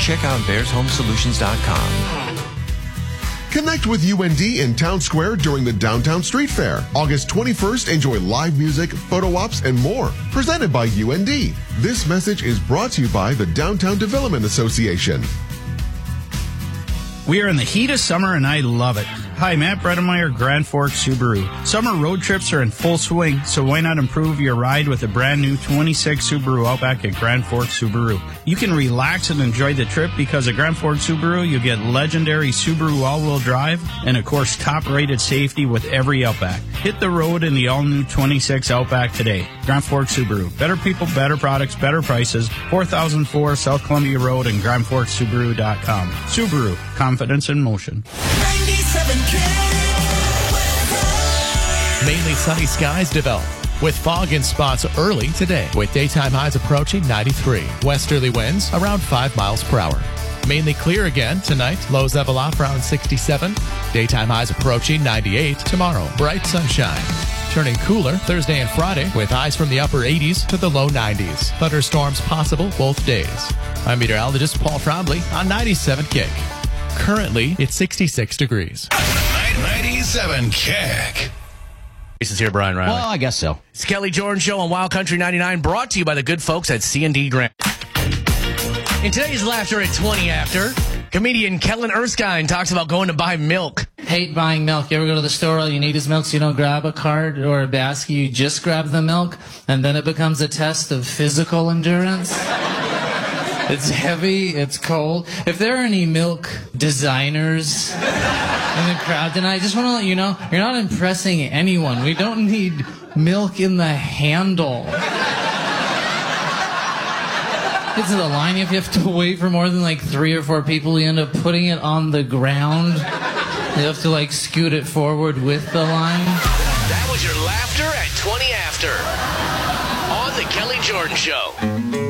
check out bearshomesolutions.com. Connect with UND in Town Square during the Downtown Street Fair. August 21st, enjoy live music, photo ops, and more. Presented by UND. This message is brought to you by the Downtown Development Association. We are in the heat of summer, and I love it. Hi, Matt Bredemeyer, Grand Forks Subaru. Summer road trips are in full swing, so why not improve your ride with a brand new 26 Subaru Outback at Grand Forks Subaru? You can relax and enjoy the trip because at Grand Forks Subaru, you get legendary Subaru all-wheel drive and, of course, top-rated safety with every Outback. Hit the road in the all-new 26 Outback today. Grand Forks Subaru. Better people, better products, better prices. 4004 South Columbia Road and GrandForksSubaru.com. Subaru. Confidence in motion. Mainly sunny skies develop with fog in spots early today, with daytime highs approaching 93. Westerly winds around 5 miles per hour. Mainly clear again tonight. Lows level off around 67. Daytime highs approaching 98. Tomorrow, bright sunshine. Turning cooler Thursday and Friday with highs from the upper 80s to the low 90s. Thunderstorms possible both days. I'm meteorologist Paul Trombley on 97 Kick. Currently, it's 66 degrees. 97 Kick. This is here, Brian Riley. Well, I guess so. It's the Kelly Jordan Show on Wild Country 99, brought to you by the good folks at C&D Grant. In today's Laughter at 20 After, comedian Kellen Erskine talks about going to buy milk. Hate buying milk. You ever go to the store, all you need is milk, so you don't grab a cart or a basket, you just grab the milk, and then it becomes a test of physical endurance. It's heavy, it's cold. If there are any milk designers in the crowd tonight, I just want to let you know, you're not impressing anyone. We don't need milk in the handle. Get to the line, if you have to wait for more than like 3 or 4 people, you end up putting it on the ground. You have to like scoot it forward with the line. That was your Laughter at 20 After on the Kelly Jordan Show.